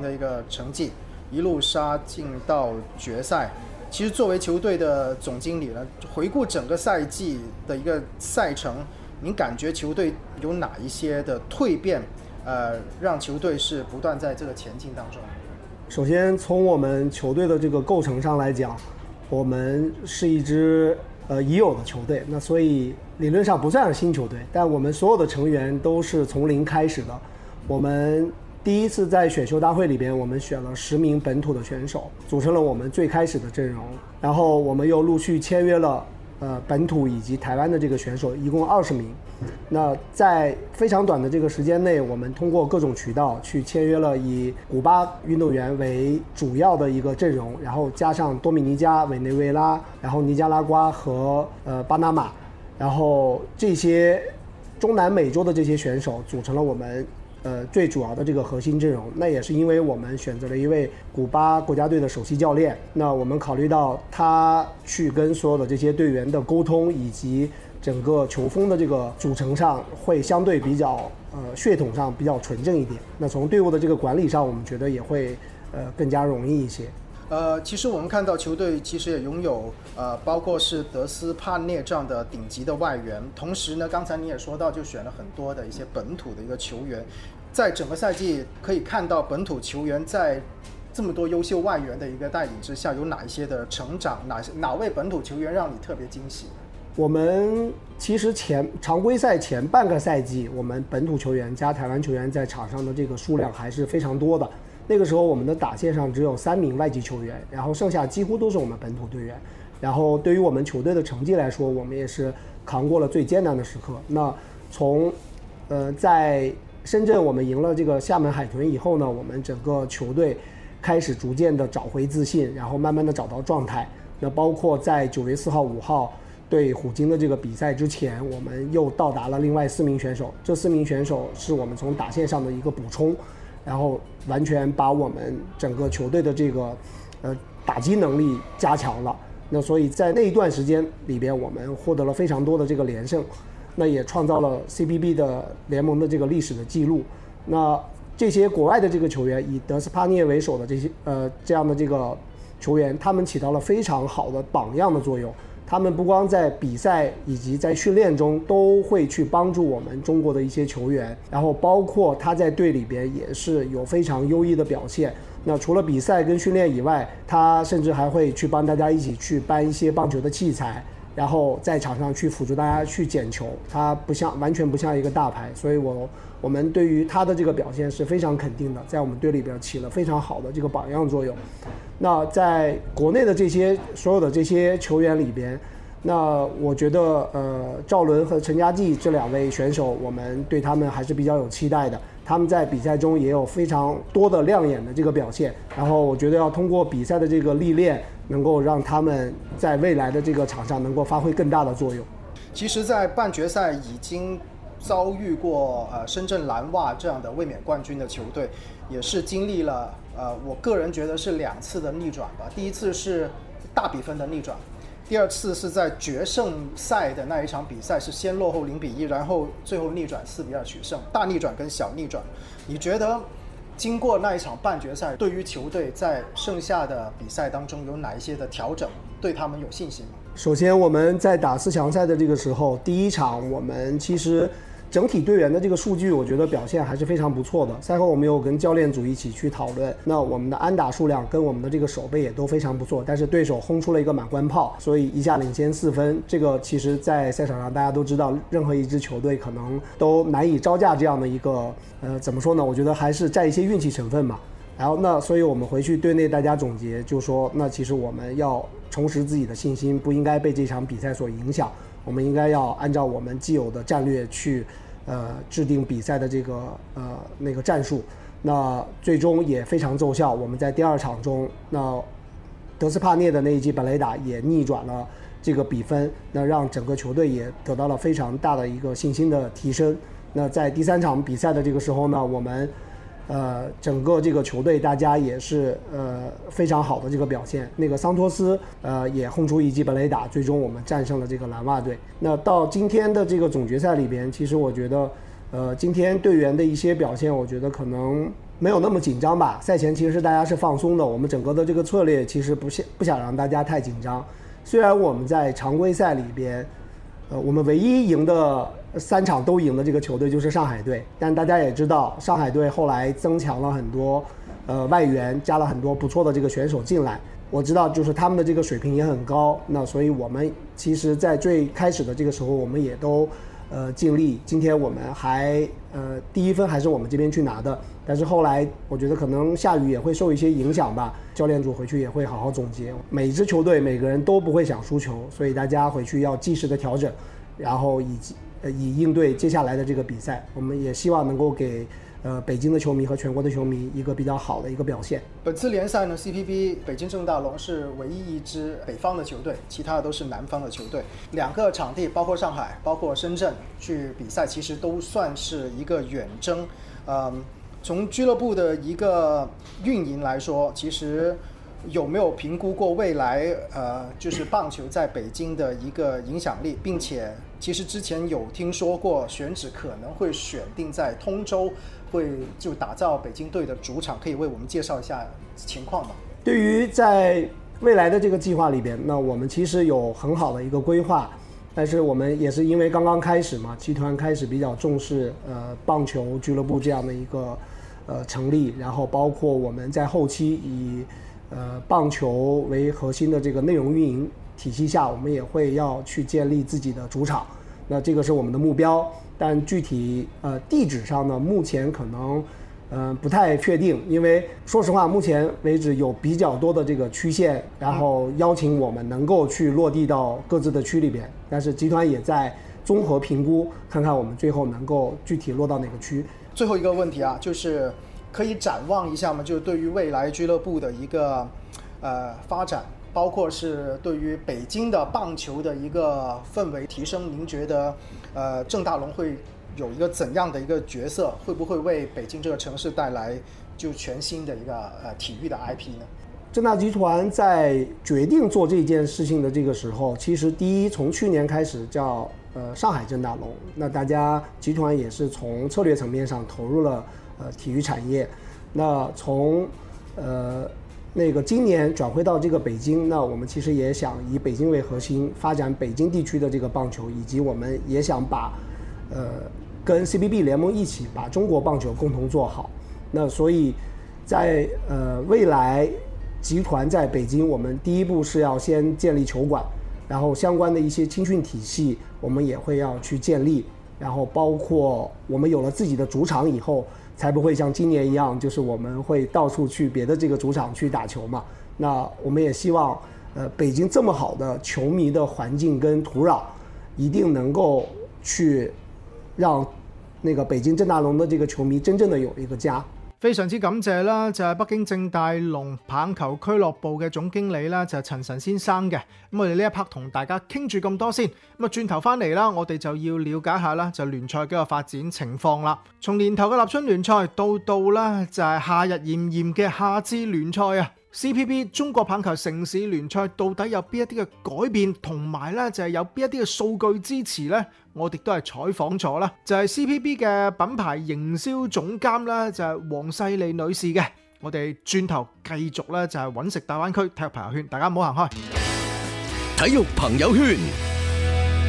的一个成绩，一路杀进到决赛。其实作为球队的总经理呢，回顾整个赛季的一个赛程，您感觉球队有哪一些的蜕变，让球队是不断在这个前进当中？ 首先从我们球队的这个构成上来讲，我们是一支已有的球队，那所以理论上不算是新球队，但我们所有的成员都是从零开始的。我们第一次在选秀大会里边，我们选了10名本土的选手，组成了我们最开始的阵容。然后我们又陆续签约了本土以及台湾的这个选手，一共20名。那在非常短的这个时间内，我们通过各种渠道去签约了以古巴运动员为主要的一个阵容，然后加上多米尼加、委内瑞拉，然后尼加拉瓜和巴拿马，然后这些中南美洲的这些选手组成了我们最主要的这个核心阵容。那也是因为我们选择了一位古巴国家队的首席教练，那我们考虑到他去跟所有的这些队员的沟通以及整个球风的这个组成上会相对比较血统上比较纯正一点。那从队伍的这个管理上，我们觉得也会更加容易一些。 其实我们看到球队其实也拥有包括是德斯帕涅这样的顶级的外援，同时呢，刚才你也说到，就选了很多的一些本土的一个球员。在整个赛季可以看到本土球员在这么多优秀外援的一个带领之下，有哪一些的成长，哪位本土球员让你特别惊喜？ 我们其实常规赛前半个赛季，我们本土球员加台湾球员在场上的这个数量还是非常多的。那个时候我们的打线上只有3名外籍球员，然后剩下几乎都是我们本土队员。然后对于我们球队的成绩来说，我们也是扛过了最艰难的时刻。那从在深圳我们赢了这个厦门海豚以后呢，我们整个球队开始逐渐的找回自信，然后慢慢的找到状态。那包括在9月4号、5号对虎鲸的这个比赛之前，我们又到达了另外4名选手，这4名选手是我们从打线上的一个补充，然后完全把我们整个球队的这个打击能力加强了。那所以在那一段时间里边，我们获得了非常多的这个连胜，那也创造了 CBB 的联盟的这个历史的记录。那这些国外的这个球员，以德斯帕涅为首的这些这样的这个球员，他们起到了非常好的榜样的作用。他们不光在比赛以及在训练中都会去帮助我们中国的一些球员，然后包括他在队里边也是有非常优异的表现。那除了比赛跟训练以外，他甚至还会去帮大家一起去搬一些棒球的器材，然后在场上去辅助大家去捡球。他完全不像一个大牌，所以我们对于他的这个表现是非常肯定的，在我们队里边起了非常好的这个榜样作用。那在国内的所有的这些球员里边，那我觉得赵伦和陈家济这2位选手，我们对他们还是比较有期待的。他们在比赛中也有非常多的亮眼的这个表现，然后我觉得要通过比赛的这个历练，能够让他们在未来的这个场上能够发挥更大的作用。 其实在半决赛已经遭遇过深圳蓝袜这样的卫冕冠军的球队，也是经历了我个人觉得是2次的逆转吧。第一次是大比分的逆转，第2次是在决胜赛的那一场比赛是先落后0-1，然后最后逆转4-2取胜。大逆转跟小逆转，你觉得经过那一场半决赛，对于球队在剩下的比赛当中有哪一些的调整，对他们有信心吗？ 首先我们在打4强赛的这个时候，第1场我们其实整体队员的这个数据我觉得表现还是非常不错的。赛后我们有跟教练组一起去讨论，那我们的安打数量跟我们的这个守备也都非常不错，但是对手轰出了一个满贯炮，所以一下领先4分。这个其实在赛场上大家都知道，任何一支球队可能都难以招架这样的一个怎么说呢，我觉得还是占一些运气成分嘛。然后那所以我们回去队内大家总结就说，那其实我们要重拾自己的信心，不应该被这场比赛所影响，我们应该要按照我们既有的战略去制定比赛的这个那个战术。那最终也非常奏效，我们在第2场中，那德斯帕涅的那一记本垒打也逆转了这个比分，那让整个球队也得到了非常大的一个信心的提升。那在第3场比赛的这个时候呢，我们整个这个球队大家也是非常好的这个表现。那个桑托斯也轰出一记本垒打，最终我们战胜了这个蓝袜队。那到今天的这个总决赛里边，其实我觉得今天队员的一些表现，我觉得可能没有那么紧张吧。赛前其实大家是放松的，我们整个的这个策略其实不想让大家太紧张。虽然我们在常规赛里边，我们唯一赢的3场都赢的这个球队就是上海队，但大家也知道，上海队后来增强了很多外援，加了很多不错的这个选手进来。我知道就是他们的这个水平也很高，那所以我们其实在最开始的这个时候，我们也都尽力。今天我们还第1分还是我们这边去拿的，但是后来我觉得可能下雨也会受一些影响吧，教练组回去也会好好总结。每支球队每个人都不会想输球，所以大家回去要及时的调整，然后以应对接下来的这个比赛。我们也希望能够给北京的球迷和全国的球迷一个比较好的一个表现。 本次联赛呢 ，CPB 北京正大龙是唯一一支北方的球队，其他的都是南方的球队。2个场地，包括上海、包括深圳去比赛，其实都算是一个远征。从俱乐部的一个运营来说，其实有没有评估过未来就是棒球在北京的一个影响力，并且其实之前有听说过选址可能会选定在通州，会就打造北京队的主场，可以为我们介绍一下情况吗？ 对于在未来的这个计划里边，那我们其实有很好的一个规划，但是我们也是因为刚刚开始嘛，集团开始比较重视棒球俱乐部这样的一个成立，然后包括我们在后期以棒球为核心的这个内容运营体系下，我们也会要去建立自己的主场，那这个是我们的目标。但具体地址上呢，目前可能不太确定，因为说实话，目前为止有比较多的这个区县，然后邀请我们能够去落地到各自的区里边，但是集团也在综合评估，看看我们最后能够具体落到哪个区。 最后一个问题啊，就是可以展望一下吗？就是对于未来俱乐部的一个发展，包括是对于北京的棒球的一个氛围提升，您觉得正大龙会有一个怎样的一个角色？会不会为北京这个城市带来就全新的一个体育的 IP 呢？ 正大集团在决定做这件事情的这个时候，其实第一从去年开始叫上海正大龙，那大家集团也是从策略层面上投入了体育产业。那从那个今年转回到这个北京，那我们其实也想以北京为核心发展北京地区的这个棒球，以及我们也想把跟 CPB 联盟一起把中国棒球共同做好。那所以在未来集团在北京，我们第一步是要先建立球馆，然后相关的一些青训体系我们也会要去建立，然后包括我们有了自己的主场以后，才不会像今年一样，就是我们会到处去别的这个主场去打球嘛。那我们也希望北京这么好的球迷的環境跟土壤，一定能夠去讓那個北京正大龍的這個球迷真正的有一個家。 非常之感謝啦，就係北京正大龍棒球俱樂部嘅總經理啦，就係陳晨先生嘅。咁我哋呢一 part 同大家傾住咁多先，咁啊轉頭翻嚟啦，我哋就要了解下啦，就聯賽嘅個發展情況啦。從年頭嘅立春聯賽到啦就係夏日炎炎嘅夏至聯賽啊。CPB 中國棒球城市聯賽到底有邊一啲嘅改變，同埋咧就係有邊一啲嘅數據支持呢？我哋都係採訪咗啦，就係 CPB 嘅品牌營銷總監啦，就係黃世利女士嘅。我哋轉頭繼續咧就係揾食大灣區體育朋友圈，大家唔好行開。 體育朋友圈。